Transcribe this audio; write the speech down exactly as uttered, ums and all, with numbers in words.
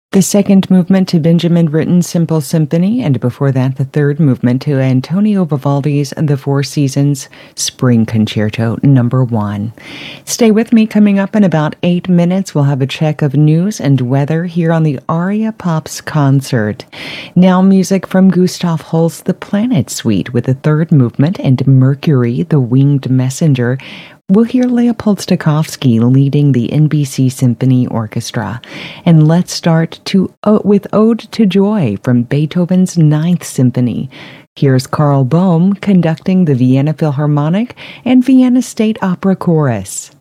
The second movement to Benjamin Britten's Simple Symphony, and before that, the third movement to Antonio Vivaldi's The Four Seasons Spring Concerto Number One. Stay with me. Coming up in about eight minutes, we'll have a check of news and weather here on the Aria Pops concert. Now, music from Gustav Holst's The Planet Suite with the third movement and Mercury, the Winged Messenger. We'll hear Leopold Stokowski leading the N B C Symphony Orchestra. And let's start to, uh, with Ode to Joy from Beethoven's Ninth Symphony. Here's Karl Boehm conducting the Vienna Philharmonic and Vienna State Opera Chorus.